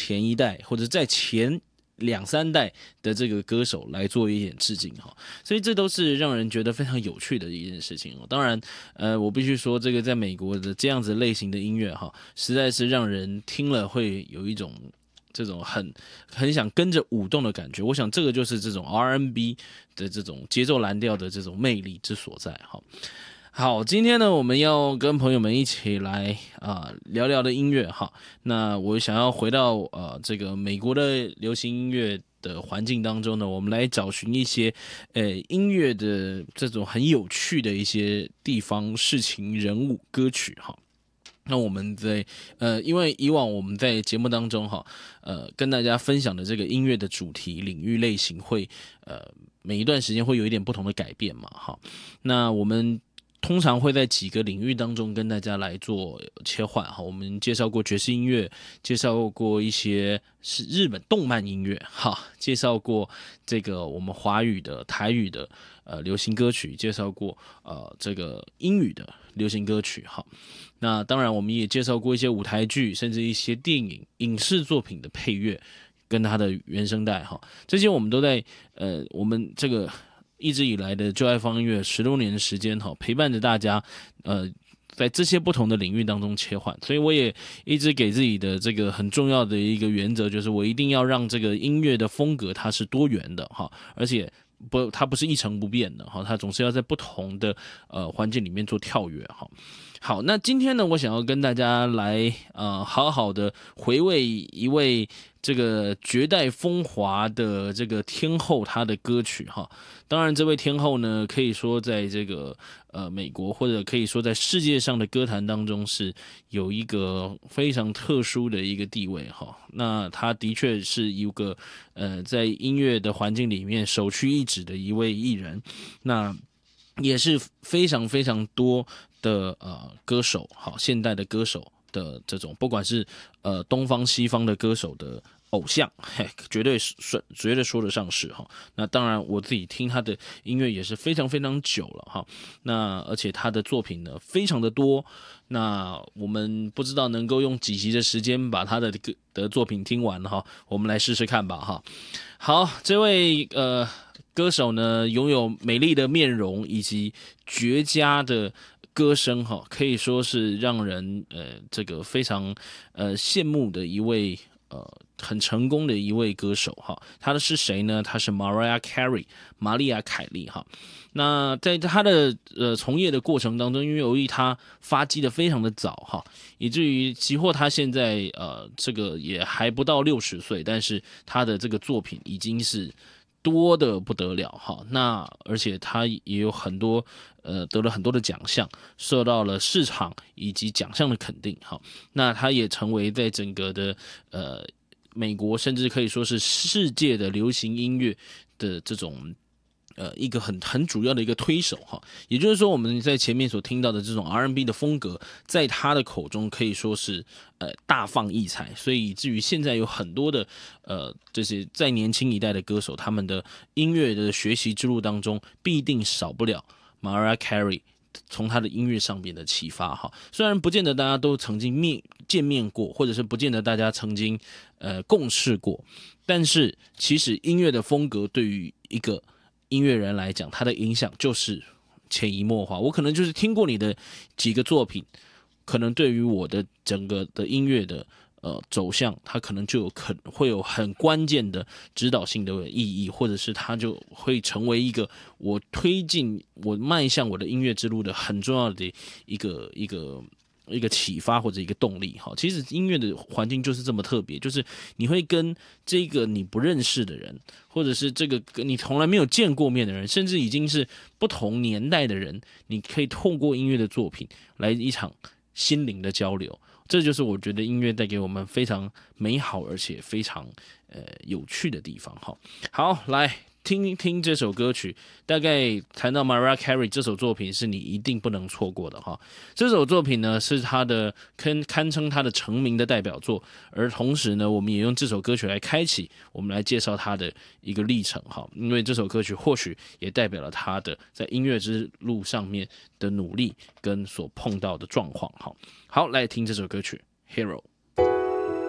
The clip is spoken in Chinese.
前一代或者在前2、3代的这个歌手来做一点致敬哈，所以这都是让人觉得非常有趣的一件事情哦。当然，我必须说，这个在美国的这样子类型的音乐哈，实在是让人听了会有一种这种很想跟着舞动的感觉。我想这个就是这种 R&B 的这种节奏蓝调的这种魅力之所在哈。好，今天呢，我们要跟朋友们一起来聊聊的音乐哈。那我想要回到这个美国的流行音乐的环境当中呢，我们来找寻一些音乐的这种很有趣的一些地方、事情、人物、歌曲哈。那我们在因为以往我们在节目当中哈，跟大家分享的这个音乐的主题、领域、类型会每一段时间会有一点不同的改变嘛哈。那我们通常会在几个领域当中跟大家来做切换哈。我们介绍过爵士音乐，介绍过一些是日本动漫音乐哈，介绍过这个我们华语的、台语的流行歌曲，介绍过这个英语的流行歌曲哈。那当然我们也介绍过一些舞台剧，甚至一些电影、影视作品的配乐跟它的原声带哈，这些我们都在我们这个一直以来的就爱放音乐10多年的时间哈，陪伴着大家，在这些不同的领域当中切换，所以我也一直给自己的这个很重要的一个原则，就是我一定要让这个音乐的风格它是多元的哈，而且它不是一成不变的哈，它总是要在不同的环境里面做跳跃哈。好，那今天呢，我想要跟大家来好好的回味一位这个绝代风华的这个天后她的歌曲哈。当然，这位天后呢，可以说在这个美国或者可以说在世界上的歌坛当中是有一个非常特殊的一个地位哈。那她的确是一个在音乐的环境里面首屈一指的一位艺人，那也是非常非常多的歌手，好，现代的歌手的这种，不管是东方西方的歌手的偶像，绝对说得上是哈。那当然，我自己听他的音乐也是非常非常久了哈。那而且他的作品呢非常的多，那我们不知道能够用几集的时间把他的作品听完哈，我们来试试看吧哈。好，这位歌手呢，拥有美丽的面容以及绝佳的歌声哈，可以说是让人这个非常羡慕的一位很成功的一位歌手哈。他的是谁呢？他是 Mariah Carey 玛丽亚凯莉哈。那在他的从业的过程当中，因为由于他发迹的非常的早哈，以至于即或他现在这个也还不到60岁，但是他的这个作品已经是多的不得了哈。那而且他也有很多得了很多的奖项，受到了市场以及奖项的肯定哈。那他也成为在整个的美国，甚至可以说是世界的流行音乐的这种一个很主要的一个推手哈。也就是说，我们在前面所听到的这种 R&B 的风格，在他的口中可以说是大放异彩，所以以至于现在有很多的这些在年轻一代的歌手，他们的音乐的学习之路当中，必定少不了 Mariah Carey 从他的音乐上面的启发哈。虽然不见得大家都曾经见面过，或者是不见得大家曾经共事过，但是其实音乐的风格对于一个音乐人来讲，他的影响就是潜移默化。我可能就是听过你的几个作品，可能对于我的整个的音乐的走向，它可能就会有很关键的指导性的意义，或者是它就会成为一个我迈向我的音乐之路的很重要的一个启发或者一个动力哈。其实音乐的环境就是这么特别，就是你会跟这个你不认识的人，或者是这个你从来没有见过面的人，甚至已经是不同年代的人，你可以透过音乐的作品来一场心灵的交流。这就是我觉得音乐带给我们非常美好而且非常有趣的地方哈。好，来听一听这首歌曲。大概谈到 Mariah Carey 这首作品是你一定不能错过的哈。这首作品呢是他的堪称他的成名的代表作，而同时呢，我们也用这首歌曲来开启我们来介绍他的一个历程哈。因为这首歌曲或许也代表了他的在音乐之路上面的努力跟所碰到的状况哈。好，来听这首歌曲 Hero。